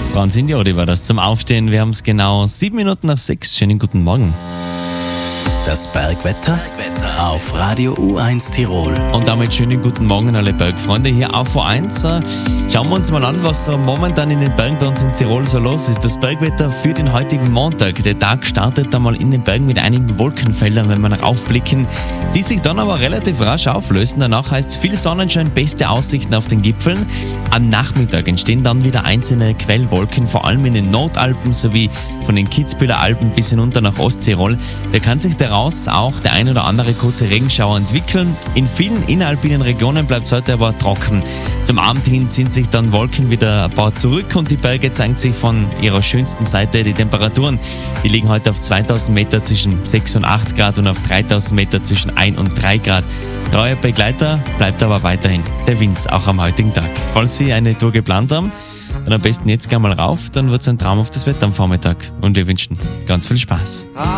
Franz Indiori war das zum Aufstehen. Wir haben es genau 7 Minuten nach 6. Schönen guten Morgen. Das Bergwetter auf Radio U1 Tirol. Und damit schönen guten Morgen alle Bergfreunde hier auf U1. Schauen wir uns mal an, was momentan in den Bergen bei uns in Tirol so los ist. Das Bergwetter für den heutigen Montag. Der Tag startet einmal in den Bergen mit einigen Wolkenfeldern, wenn wir raufblicken, die sich dann aber relativ rasch auflösen. Danach heißt es viel Sonnenschein, beste Aussichten auf den Gipfeln. Am Nachmittag entstehen dann wieder einzelne Quellwolken, vor allem in den Nordalpen sowie von den Kitzbüheler Alpen bis hinunter nach Osttirol. Da kann sich daraus auch der ein oder andere kurze Regenschauer entwickeln. In vielen inneralpinen Regionen bleibt es heute aber trocken. Zum Abend hin ziehen sich dann Wolken wieder ein paar zurück und die Berge zeigen sich von ihrer schönsten Seite. Die Temperaturen, die liegen heute auf 2000 Meter zwischen 6 und 8 Grad und auf 3000 Meter zwischen 1 und 3 Grad. Treuer Begleiter bleibt aber weiterhin der Wind, auch am heutigen Tag. Falls Sie eine Tour geplant haben, dann am besten jetzt gleich mal rauf, dann wird es ein traumhaftes Wetter am Vormittag. Und wir wünschen ganz viel Spaß.